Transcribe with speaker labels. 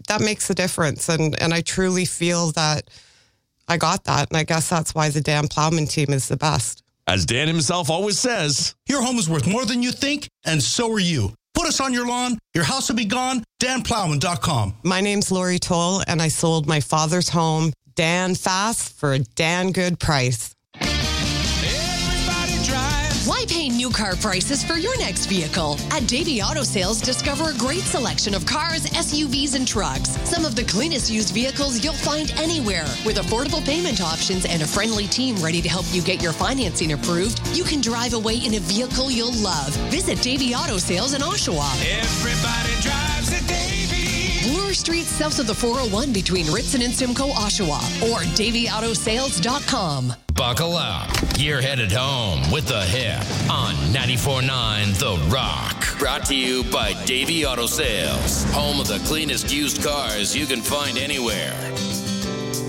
Speaker 1: that makes a difference. And I truly feel that I got that. And I guess that's why the Dan Plowman team is the best.
Speaker 2: As Dan himself always says,
Speaker 3: your home is worth more than you think, and so are you. Put us on your lawn, your house will be gone. DanPlowman.com.
Speaker 1: My name's Lori Toll, and I sold my father's home, Dan Fast, for a Dan good price.
Speaker 4: Why pay new car prices for your next vehicle? At Davey Auto Sales, discover a great selection of cars, SUVs, and trucks. Some of the cleanest used vehicles you'll find anywhere. With affordable payment options and a friendly team ready to help you get your financing approved, you can drive away in a vehicle you'll love. Visit Davey Auto Sales in Oshawa.
Speaker 5: Everybody drives a Davey.
Speaker 4: Bloor Street south of the 401 between Ritson and Simcoe, Oshawa, or DaveyAutoSales.com.
Speaker 6: Buckle up. You're headed home with The Hip on 94.9 The Rock. Brought to you by Davey Auto Sales, home of the cleanest used cars you can find anywhere.